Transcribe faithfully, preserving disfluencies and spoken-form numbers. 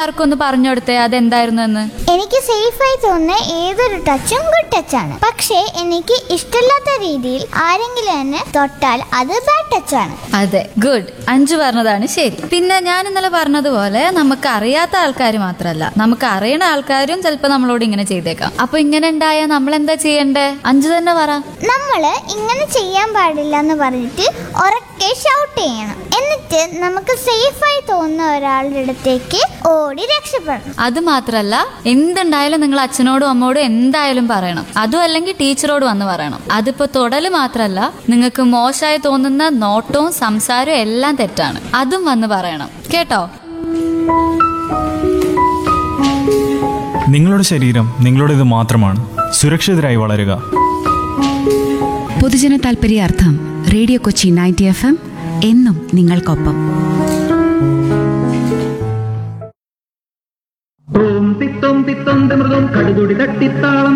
ആർക്കൊന്ന് പറഞ്ഞു കൊടുത്തേ അതെന്തായിരുന്നു എന്ന്. എനിക്ക് സേഫായി തോന്നുന്ന ഏതൊരു ടച്ചും ഗുഡ് ടച്ചാണ്. പക്ഷേ എനിക്ക് ഇഷ്ടമില്ലാത്ത രീതിയിൽ ആരെങ്കിലും എന്നെ തൊട്ടാൽ അത് ബാഡ് ടച്ചാണ്. അതെ, ഗുഡ്. അഞ്ചു പറഞ്ഞതാണ് ശരി. പിന്നെ ഞാൻ ഇന്നലെ പറഞ്ഞതുപോലെ നമുക്ക് അറിയാത്ത ആൾക്കാർ മാത്രമല്ല, നമുക്ക് അറിയണ ആൾക്കാരും ചിലപ്പോ നമ്മളോട് ഇങ്ങനെ ചെയ്തേക്കാം. അപ്പൊ ഇങ്ങനെ ഉണ്ടായാ നമ്മൾ എന്താ ചെയ്യണ്ടേ? അഞ്ചു തന്നെ പറ. നമ്മള് ഇങ്ങനെ ചെയ്യാൻ പാടില്ല എന്ന് പറഞ്ഞിട്ട് ഉറക്കെ ഷൗട്ട് ചെയ്യണം. എന്നിട്ട് നമുക്ക് സേഫായി തോന്നുന്ന ഒരാളുടെ അടുത്തേക്ക് ഓടി രക്ഷപ്പെടണം. അത് മാത്രല്ല, എന്തുണ്ടായാലും നിങ്ങൾ അച്ഛനോടും അമ്മോടും എന്തായാലും പറയണം. അതും അല്ലെങ്കിൽ ടീച്ചറോട് വന്ന് പറയണം. അതിപ്പോ തൊടല് മാത്രല്ല, നിങ്ങൾക്ക് മോശമായി തോന്നുന്ന നോട്ടവും സംസാരവും എല്ലാം തെറ്റാണ്. അതും വന്ന് പറയണം, കേട്ടോ? നിങ്ങളുടെ ശരീരം നിങ്ങളുടേത് മാത്രമാണ്. സുരക്ഷിതരായി വളരുക. പൊതുജന താൽപര്യാർത്ഥം radio Kochi ninety F M എന്നും നിങ്ങൾക്കൊപ്പം. തോം തിത്തോം തിത്തോം മൃദം കടുതുടി തട്ടിത്താളം